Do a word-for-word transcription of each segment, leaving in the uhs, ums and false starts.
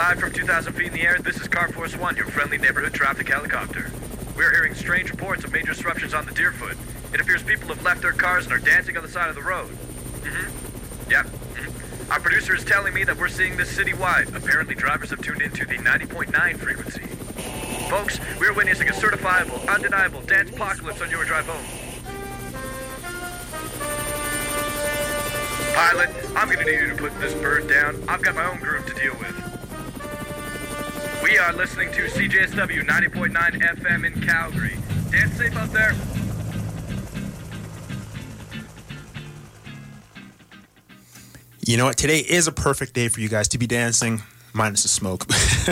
Live from two thousand feet in the air, this is Car Force One, your friendly neighborhood traffic helicopter. We're hearing strange reports of major disruptions on the Deerfoot. It appears people have left their cars and are dancing on the side of the road. Mm-hmm. Yep. Mm-hmm. Our producer is telling me that we're seeing this citywide. Apparently, drivers have tuned into the ninety point nine frequency. Folks, we're witnessing a certifiable, undeniable dance apocalypse on your drive home. Pilot, I'm gonna need you to put this bird down. I've got my own groove to deal with. We are listening to C J S W ninety point nine F M in Calgary. Dance safe out there. You know what? Today is a perfect day for you guys to be dancing, minus the smoke.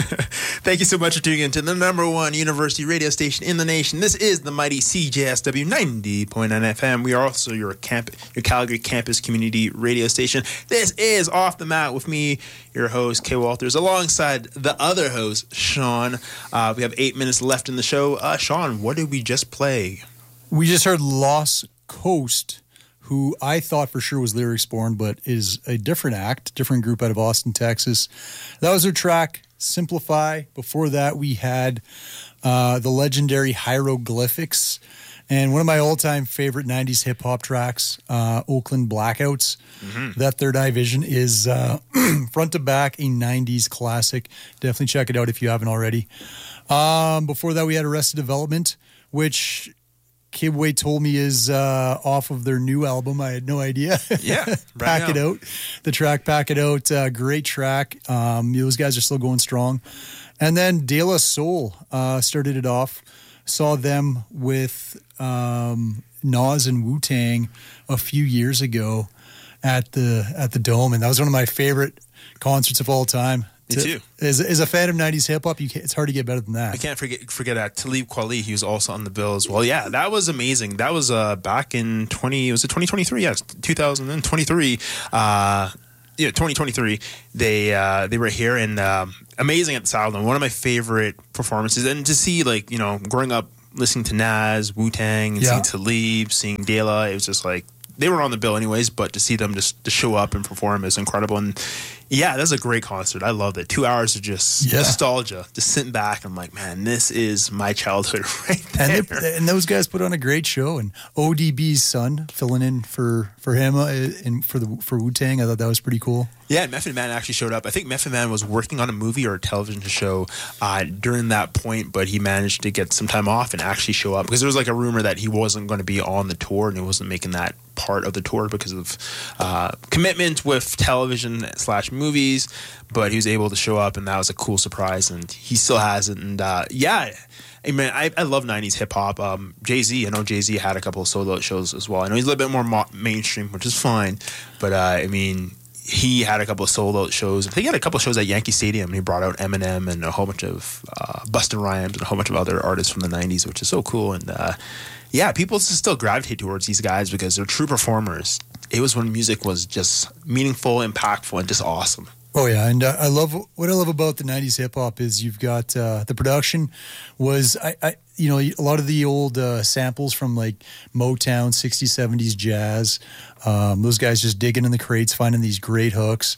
Thank you so much for tuning in to the number one university radio station in the nation. This is the mighty C J S W ninety point nine F M. We are also your camp, your Calgary campus community radio station. This is Off the Mat with me, your host, Kay Walters, alongside the other host, Sean. Uh, we have eight minutes left in the show. Uh, Sean, what did we just play? We just heard Lost Coast, who I thought for sure was Lyrics Born, but is a different act, different group out of Austin, Texas. That was their track, Simplify. Before that, we had uh, the legendary Hieroglyphics, and one of my all-time favorite nineties hip-hop tracks, uh, Oakland Blackouts. Mm-hmm. That Third Eye Vision is uh, front to back a nineties classic. Definitely check it out if you haven't already. Um, before that, we had Arrested Development, which Kibway told me is uh, off of their new album. I had no idea. Yeah. Right Pack now. It Out. The track Pack It Out. Uh, great track. Um, those guys are still going strong. And then De La Soul uh, started it off. Saw them with um, Nas and Wu-Tang a few years ago at the at the Dome. And that was one of my favorite concerts of all time. Me too. As, as a fan of nineties hip-hop, you can't, it's hard to get better than that. I can't forget forget uh, Talib Kweli. He was also on the bill as well. Yeah, that was amazing. That was uh, back in twenty. Was it twenty twenty-three? Yes, two thousand twenty-three. Uh, yeah, twenty twenty-three. They uh, they were here and um, amazing at the Southland. One of my favorite performances. And to see, like, you know, growing up listening to Nas, Wu-Tang, and Yeah. seeing Talib, seeing De La, it was just like they were on the bill anyways. But to see them just to show up and perform is incredible. And yeah, that's a great concert. I loved it. Two hours of just Yeah. nostalgia, just sitting back. I'm like, man, this is my childhood right there. And, they, and those guys put on a great show. And O D B's son filling in for for him uh, and for the for Wu-Tang. I thought that was pretty cool. Yeah, Method Man actually showed up. I think Method Man was working on a movie or a television show uh, during that point, but he managed to get some time off and actually show up because there was like a rumor that he wasn't going to be on the tour and he wasn't making that part of the tour because of uh, commitment with television slash movies, but he was able to show up and that was a cool surprise and he still has it. And uh, yeah, I mean, I, I love nineties hip hop. Um, Jay-Z, I know Jay-Z had a couple of solo shows as well. I know he's a little bit more mo- mainstream, which is fine, but uh, I mean, he had a couple of solo shows. I think he had a couple of shows at Yankee Stadium. And he brought out Eminem and a whole bunch of uh, Busta Rhymes and a whole bunch of other artists from the nineties, which is so cool. And uh, yeah, people still gravitate towards these guys because they're true performers. It was when music was just meaningful, impactful, and just awesome. Oh yeah, and uh, I love what I love about the nineties hip hop is you've got uh, the production was I, I you know a lot of the old uh, samples from like Motown, sixties, seventies jazz. Um, those guys just digging in the crates, finding these great hooks,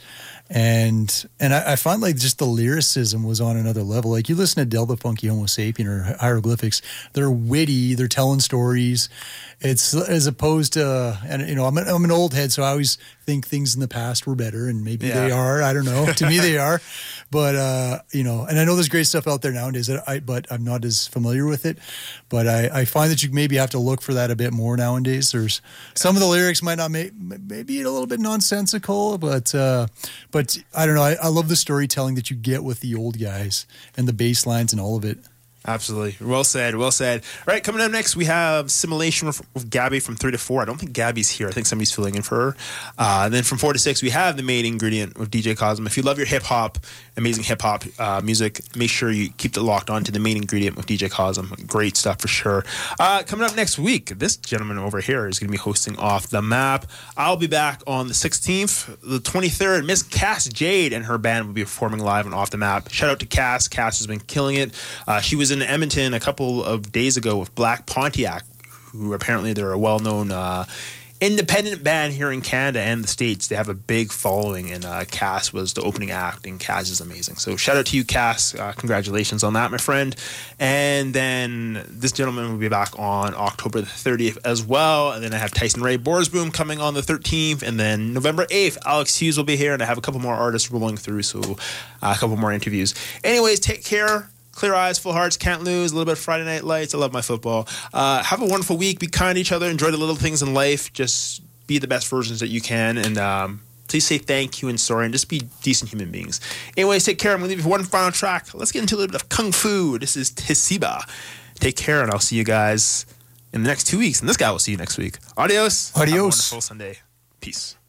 and and I, I find like just the lyricism was on another level. Like you listen to Del the Funky Homo Sapien or Hieroglyphics, they're witty, they're telling stories. It's as opposed to, and you know, I'm an, I'm an old head, so I always think things in the past were better, and maybe Yeah. they are. I don't know. To me, they are. But uh, you know, and I know there's great stuff out there nowadays. That I, but I'm not as familiar with it. But I, I find that you maybe have to look for that a bit more nowadays. There's some of the lyrics might not make maybe a little bit nonsensical, but uh, but I don't know. I, I love the storytelling that you get with the old guys and the bass lines and all of it. Absolutely. Well said. Well said. All right, coming up next, we have Simulation with, with Gabby from three to four. I don't think Gabby's here. I think somebody's filling in for her. Uh, and then from four to six, we have The Main Ingredient with D J Cosmo. If you love your hip-hop, amazing hip-hop uh, music, make sure you keep it locked on to The Main Ingredient with D J Cosmo. Great stuff for sure. Uh, coming up next week, this gentleman over here is going to be hosting Off the Map. I'll be back on the sixteenth. The twenty-third, Miss Cass Jade and her band will be performing live on Off the Map. Shout out to Cass. Cass has been killing it. Uh, she was in Edmonton a couple of days ago with Black Pontiac, who apparently they're a well-known uh, independent band here in Canada and the States. They have a big following, and uh, Cass was the opening act, and Cass is amazing. So shout out to you, Cass. Uh, congratulations on that, my friend. And then this gentleman will be back on October the thirtieth as well. And then I have Tyson Ray Borsboom coming on the thirteenth. And then November eighth, Alex Hughes will be here, and I have a couple more artists rolling through, so uh, a couple more interviews. Anyways, take care. Clear eyes, full hearts, can't lose. A little bit of Friday Night Lights. I love my football. Uh, have a wonderful week. Be kind to each other. Enjoy the little things in life. Just be the best versions that you can. And um, please say thank you and sorry, and just be decent human beings. Anyways, take care. I'm going to leave you with one final track. Let's get into a little bit of Kung Fu. This is Tesiba. Take care, and I'll see you guys in the next two weeks. And this guy will see you next week. Adios. Adios. Have a wonderful Sunday. Peace.